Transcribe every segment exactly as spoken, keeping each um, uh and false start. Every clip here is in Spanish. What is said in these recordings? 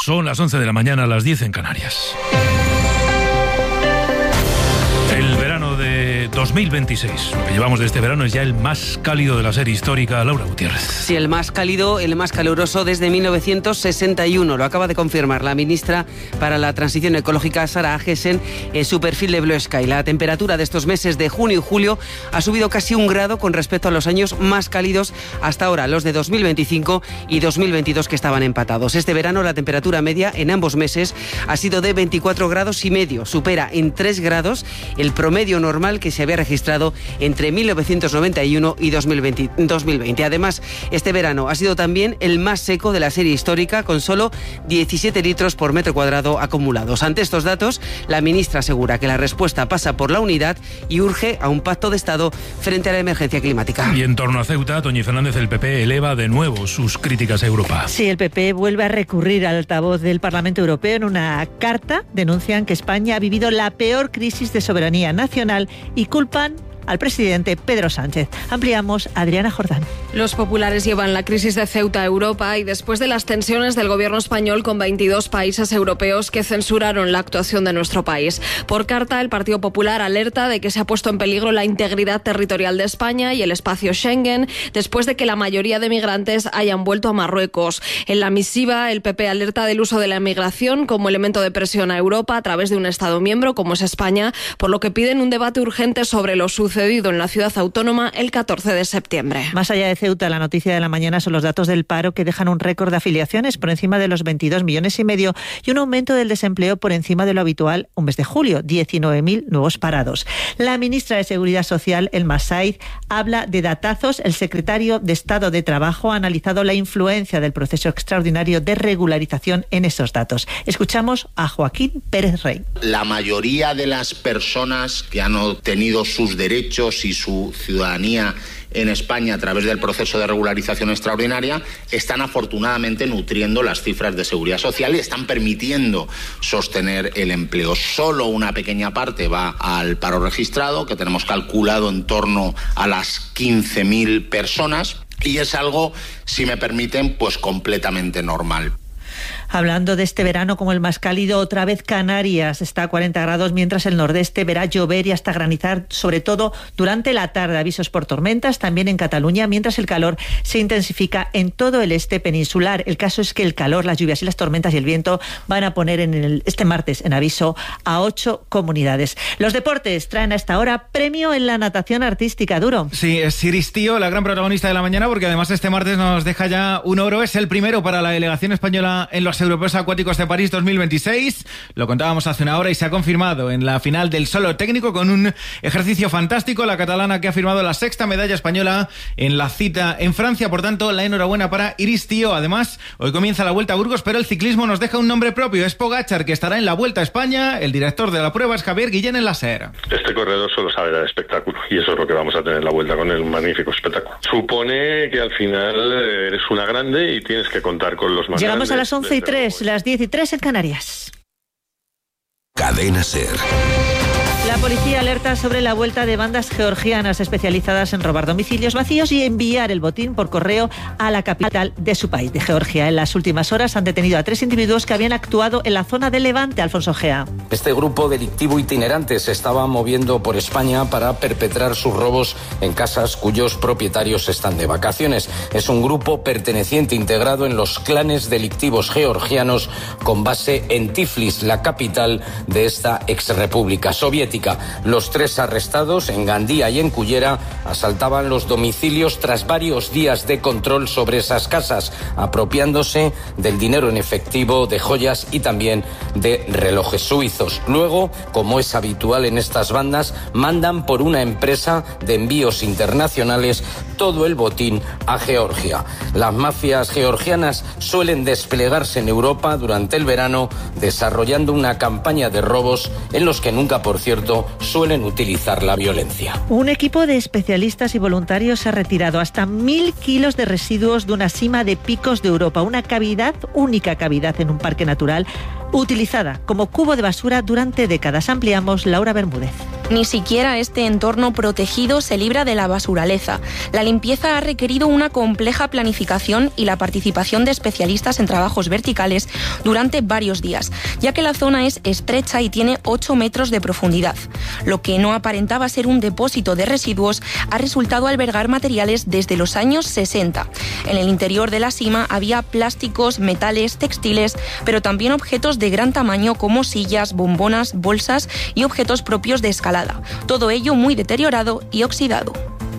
Son las once de la mañana, las diez en Canarias. El verano de dos mil veintiséis, lo que llevamos de este verano, es ya el más cálido de la serie histórica. Laura Gutiérrez. Sí, el más cálido, el más caluroso desde mil novecientos sesenta y uno. Lo acaba de confirmar la ministra para la Transición Ecológica, Sara Agesen, en su perfil de Blue Sky. La temperatura de estos meses de junio y julio ha subido casi un grado con respecto a los años más cálidos hasta ahora, los de dos mil veinticinco y dos mil veintidós, que estaban empatados. Este verano la temperatura media en ambos meses ha sido de veinticuatro grados y medio. Supera en tres grados el promedio normal que se había registrado entre mil novecientos noventa y uno y dos mil veinte. Además, este verano ha sido también el más seco de la serie histórica, con solo diecisiete litros por metro cuadrado acumulados. Ante estos datos, la ministra asegura que la respuesta pasa por la unidad y urge a un pacto de Estado frente a la emergencia climática. Y en torno a Ceuta, Toñi Fernández, el P P eleva de nuevo sus críticas a Europa. Sí, el P P vuelve a recurrir al altavoz del Parlamento Europeo. En una carta denuncian que España ha vivido la peor crisis de soberanía nacional y culpan al presidente Pedro Sánchez. Ampliamos, Adriana Jordán. Los populares llevan la crisis de Ceuta a Europa y después de las tensiones del gobierno español con veintidós países europeos que censuraron la actuación de nuestro país. Por carta, el Partido Popular alerta de que se ha puesto en peligro la integridad territorial de España y el espacio Schengen después de que la mayoría de migrantes hayan vuelto a Marruecos. En la misiva, el P P alerta del uso de la inmigración como elemento de presión a Europa a través de un Estado miembro como es España, por lo que piden un debate urgente sobre lo sucedido en la ciudad autónoma el catorce de septiembre. Más allá de Ceuta, la noticia de la mañana son los datos del paro, que dejan un récord de afiliaciones por encima de los veintidós millones y medio y un aumento del desempleo por encima de lo habitual un mes de julio, diecinueve mil nuevos parados. La ministra de Seguridad Social, Elma Said, habla de datazos. El secretario de Estado de Trabajo ha analizado la influencia del proceso extraordinario de regularización en esos datos. Escuchamos a Joaquín Pérez Rey. La mayoría de las personas que han obtenido sus derechos y su ciudadanía en España a través del proceso de regularización extraordinaria están afortunadamente nutriendo las cifras de seguridad social y están permitiendo sostener el empleo. Solo una pequeña parte va al paro registrado, que tenemos calculado en torno a las quince mil personas, y es algo, si me permiten, pues completamente normal. Hablando de este verano como el más cálido, otra vez Canarias está a cuarenta grados, mientras el nordeste verá llover y hasta granizar, sobre todo durante la tarde. Avisos por tormentas también en Cataluña, mientras el calor se intensifica en todo el este peninsular. El caso es que el calor, las lluvias y las tormentas y el viento van a poner en el, este martes en aviso a ocho comunidades. Los deportes traen a esta hora premio en la natación artística. Duro. Sí, es Iris Tío, la gran protagonista de la mañana, porque además este martes nos deja ya un oro. Es el primero para la delegación española en los Europeos Acuáticos de París dos mil veintiséis. Lo contábamos hace una hora y se ha confirmado en la final del solo técnico con un ejercicio fantástico. La catalana que ha firmado la sexta medalla española en la cita en Francia. Por tanto, la enhorabuena para Iris Tío. Además, hoy comienza la Vuelta a Burgos, pero el ciclismo nos deja un nombre propio. Es Pogačar, que estará en la Vuelta a España. El director de la prueba es Javier Guillén en la SER. Este corredor solo sabe dar espectáculo y eso es lo que vamos a tener en la Vuelta, con el magnífico espectáculo. Supone que al final eres una grande y tienes que contar con los más Llegamos grandes. a las once y tres, las diez y tres en Canarias. Cadena SER. La policía alerta sobre la vuelta de bandas georgianas especializadas en robar domicilios vacíos y enviar el botín por correo a la capital de su país, de Georgia. En las últimas horas han detenido a tres individuos que habían actuado en la zona de Levante. Alfonso Gea. Este grupo delictivo itinerante se estaba moviendo por España para perpetrar sus robos en casas cuyos propietarios están de vacaciones. Es un grupo perteneciente integrado en los clanes delictivos georgianos con base en Tiflis, la capital de esta exrepública soviética. Los tres arrestados en Gandía y en Cullera asaltaban los domicilios tras varios días de control sobre esas casas, apropiándose del dinero en efectivo, de joyas y también de relojes suizos. Luego, como es habitual en estas bandas, mandan por una empresa de envíos internacionales todo el botín a Georgia. Las mafias georgianas suelen desplegarse en Europa durante el verano, desarrollando una campaña de robos en los que nunca, por cierto, suelen utilizar la violencia. Un equipo de especialistas y voluntarios ha retirado hasta mil kilos de residuos de una sima de picos de Europa, una cavidad, única cavidad en un parque natural, utilizada como cubo de basura durante décadas. Ampliamos, Laura Bermúdez. Ni siquiera este entorno protegido se libra de la basuraleza. La limpieza ha requerido una compleja planificación y la participación de especialistas en trabajos verticales durante varios días, ya que la zona es estrecha y tiene ocho metros de profundidad. Lo que no aparentaba ser un depósito de residuos ha resultado albergar materiales desde los años sesenta. En el interior de la sima había plásticos, metales, textiles, pero también objetos de gran tamaño como sillas, bombonas, bolsas y objetos propios de escalada. Todo ello muy deteriorado y oxidado.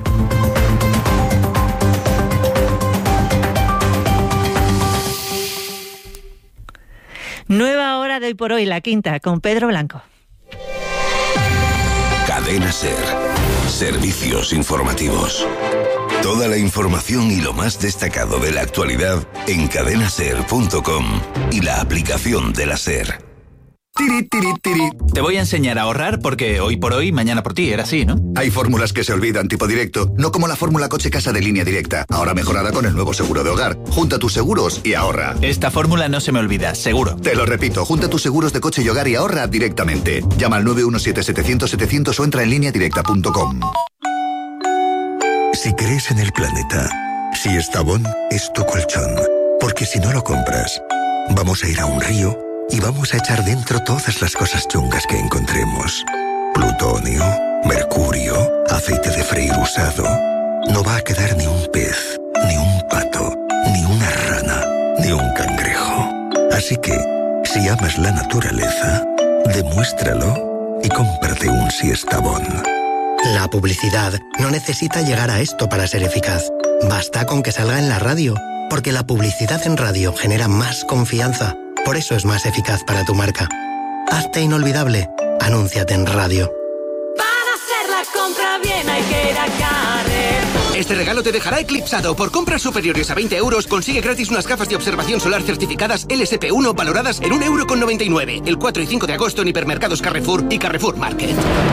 Nueva hora de Hoy por Hoy, la quinta, con Pedro Blanco. Cadena SER. Servicios informativos. Toda la información y lo más destacado de la actualidad en cadena ser punto com y la aplicación de la SER. Tiri, tiri, tiri. Te voy a enseñar a ahorrar porque hoy por hoy, mañana por ti, era así, ¿no? Hay fórmulas que se olvidan, tipo directo, no como la fórmula coche-casa de Línea Directa, ahora mejorada con el nuevo seguro de hogar. Junta tus seguros y ahorra. Esta fórmula no se me olvida, seguro. Te lo repito, junta tus seguros de coche y hogar y ahorra directamente. Llama al nueve uno siete, setecientos, setecientos o entra en línea directa punto com. Si crees en el planeta, si Estavón es tu colchón, porque si no lo compras, vamos a ir a un río y vamos a echar dentro todas las cosas chungas que encontremos. Plutonio, mercurio, aceite de freír usado. No va a quedar ni un pez, ni un pato, ni una rana, ni un cangrejo. Así que, si amas la naturaleza, demuéstralo y cómprate un Siestabón. La publicidad no necesita llegar a esto para ser eficaz. Basta con que salga en la radio, porque la publicidad en radio genera más confianza. Por eso es más eficaz para tu marca. Hazte inolvidable. Anúnciate en radio. Para hacer la compra bien hay que ir a Carrefour. Este regalo te dejará eclipsado. Por compras superiores a veinte euros, consigue gratis unas gafas de observación solar certificadas L S P uno valoradas en un euro con noventa y nueve. El cuatro y cinco de agosto en hipermercados Carrefour y Carrefour Market.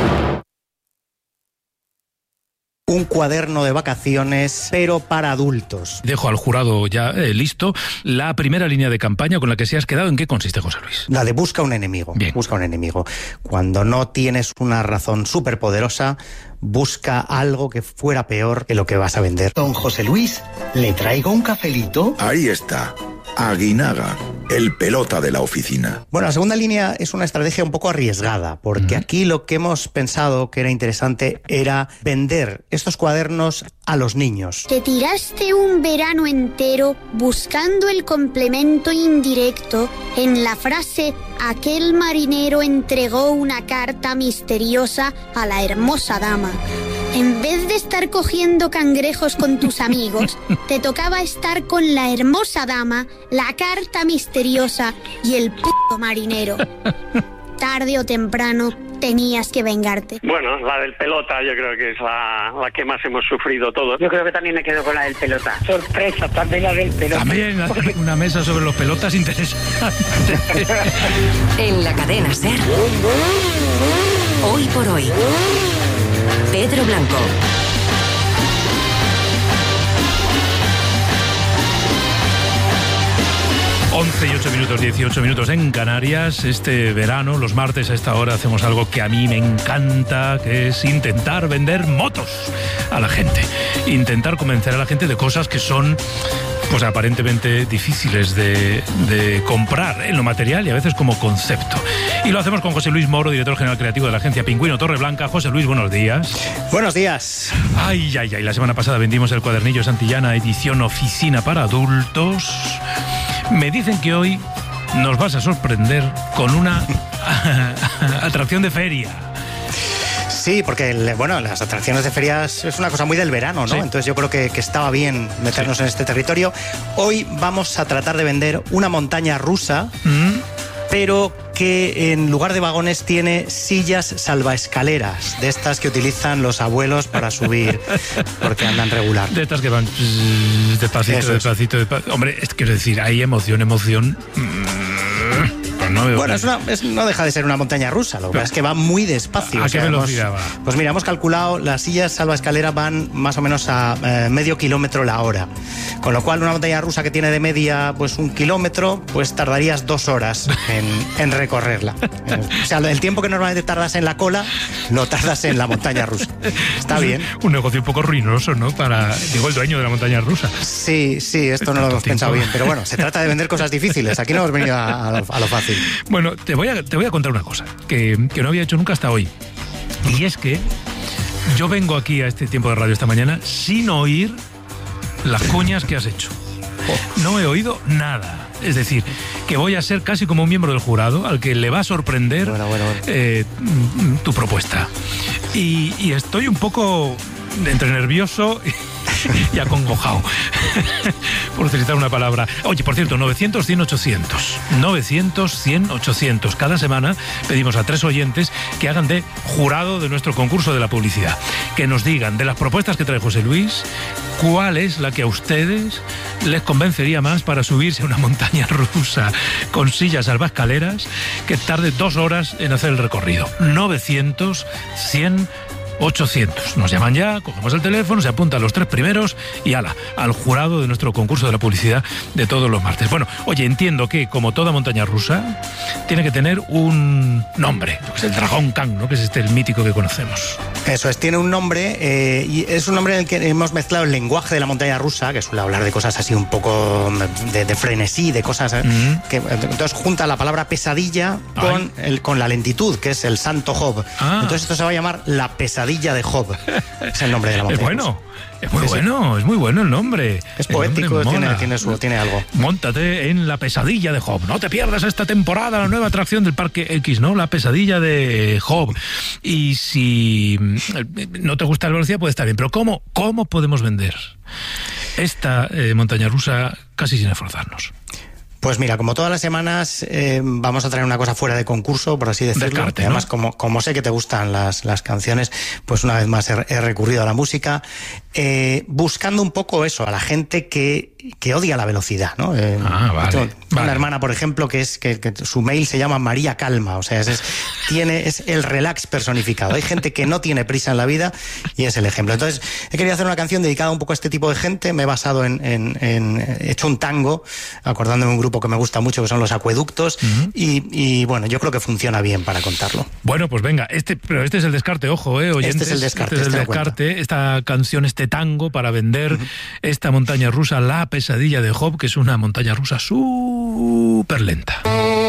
Un cuaderno de vacaciones, pero para adultos. Dejo al jurado ya eh, listo la primera línea de campaña con la que se has quedado. ¿En qué consiste, José Luis? La de busca un enemigo. Bien. Busca un enemigo. Cuando no tienes una razón súper poderosa, busca algo que fuera peor que lo que vas a vender. Don José Luis, ¿le traigo un cafelito? Ahí está. Aguinaga, el pelota de la oficina. Bueno, la segunda línea es una estrategia un poco arriesgada, porque uh-huh. aquí lo que hemos pensado que era interesante era vender estos cuadernos a los niños. Te tiraste un verano entero buscando el complemento indirecto en la frase «Aquel marinero entregó una carta misteriosa a la hermosa dama». En vez de estar cogiendo cangrejos con tus amigos, te tocaba estar con la hermosa dama, la carta misteriosa y el puto marinero. Tarde o temprano tenías que vengarte. Bueno, la del pelota yo creo que es la, la que más hemos sufrido todos. Yo creo que también me quedo con la del pelota. Sorpresa, también la del pelota. También una mesa sobre los pelotas interesante. En la cadena SER. Hoy por hoy. Pedro Blanco. once y ocho minutos, dieciocho minutos en Canarias. Este verano, los martes a esta hora, hacemos algo que a mí me encanta, que es intentar vender motos a la gente. Intentar convencer a la gente de cosas que son, pues aparentemente difíciles de, de comprar en lo material y a veces como concepto. Y lo hacemos con José Luis Moro, director general creativo de la agencia Pingüino Torreblanca. José Luis, buenos días. Buenos días. Ay, ay, ay. La semana pasada vendimos el cuadernillo Santillana, edición oficina para adultos. Me dicen que hoy nos vas a sorprender con una atracción de feria. Sí, porque bueno, las atracciones de ferias es una cosa muy del verano, ¿no? Sí. Entonces yo creo que, que estaba bien meternos sí. en este territorio. Hoy vamos a tratar de vender una montaña rusa, mm. pero que en lugar de vagones tiene sillas salvaescaleras, de estas que utilizan los abuelos para subir, porque andan regular. De estas que van despacito, despacito, despacito. Hombre, es quiero decir, hay emoción, emoción... Pues no veo bueno, es una, es, no deja de ser una montaña rusa, lo que pasa es que va muy despacio. ¿A o sea, qué velocidad hemos, va? Pues mira, hemos calculado, las sillas salvaescalera van más o menos a eh, medio kilómetro la hora, con lo cual una montaña rusa que tiene de media pues un kilómetro, pues tardarías dos horas en, en recorrerla. Eh, o sea, el tiempo que normalmente tardas en la cola, lo tardas en la montaña rusa. Está bien. Un negocio un poco ruinoso, ¿no? Para, digo, el dueño de la montaña rusa. Sí, sí, esto no lo hemos pensado bien, pero bueno, se trata de vender cosas difíciles. Aquí no hemos venido a, a, lo, a lo fácil. Bueno, te voy a, te voy a contar una cosa que, que no había hecho nunca hasta hoy. Y es que yo vengo aquí a este tiempo de radio esta mañana sin oír las cuñas que has hecho. No he oído nada. Es decir, que voy a ser casi como un miembro del jurado al que le va a sorprender bueno, bueno, bueno. Eh, tu propuesta. Y, y estoy un poco entre nervioso y acongojado, por utilizar una palabra. Oye, por cierto, novecientos, cien, ochocientos. novecientos, cien, ochocientos. Cada semana pedimos a tres oyentes que hagan de jurado de nuestro concurso de la publicidad. Que nos digan de las propuestas que trae José Luis, cuál es la que a ustedes les convencería más para subirse a una montaña rusa con sillas salvaescaleras que tarde dos horas en hacer el recorrido. novecientos, cien, ochocientos. Nos llaman ya, cogemos el teléfono, se apuntan los tres primeros y ala, al jurado de nuestro concurso de la publicidad de todos los martes. Bueno, oye, entiendo que como toda montaña rusa tiene que tener un nombre, que es el Dragón Khan, ¿no? Que es este el mítico que conocemos. Eso es, tiene un nombre eh, y es un nombre en el que hemos mezclado el lenguaje de la montaña rusa, que suele hablar de cosas así un poco de, de frenesí, de cosas eh, mm-hmm. que entonces junta la palabra pesadilla con, el, con la lentitud, que es el santo Job. Ah. Entonces esto se va a llamar la pesadilla de Job. Es el nombre de la montaña. Es bueno. rusa. Es muy sí, bueno, sí. es muy bueno el nombre. Es poético, nombre tiene, tiene, su, tiene algo. Móntate en la pesadilla de Job. No te pierdas esta temporada la nueva atracción del Parque X, ¿no? La pesadilla de Job. Y si no te gusta la velocidad, puede estar bien. Pero ¿cómo, cómo podemos vender esta eh, montaña rusa casi sin esforzarnos? Pues mira, como todas las semanas eh, vamos a traer una cosa fuera de concurso, por así decirlo. Descarte, Además, ¿no? como, como sé que te gustan las, las canciones, pues una vez más he, he recurrido a la música, eh, buscando un poco eso, a la gente que, que odia la velocidad, ¿no? Eh, ah, vale, tengo vale. Una hermana, por ejemplo, que es que, que su mail se llama María Calma, o sea, es, es, tiene, es el relax personificado. Hay gente que no tiene prisa en la vida y es el ejemplo. Entonces, he querido hacer una canción dedicada un poco a este tipo de gente, me he basado en, en, en he hecho un tango, acordándome de un grupo que me gusta mucho, que son Los Acueductos, uh-huh. y, y bueno, yo creo que funciona bien para contarlo. Bueno, pues venga, este, pero este es el descarte, ojo, eh, oyentes. Este es el descarte. Este es el este descarte, esta canción, este tango para vender uh-huh. esta montaña rusa, La Pesadilla de Job, que es una montaña rusa súper lenta.